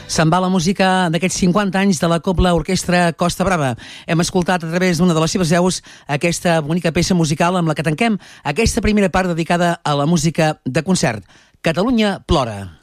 Se'n va la música d'aquests 50 anys de la Cobla Orquestra Costa Brava. Hem escoltat a través d'una de les seves veus aquesta bonica peça musical amb la que tanquem aquesta primera part dedicada a la música de concert. Catalunya plora.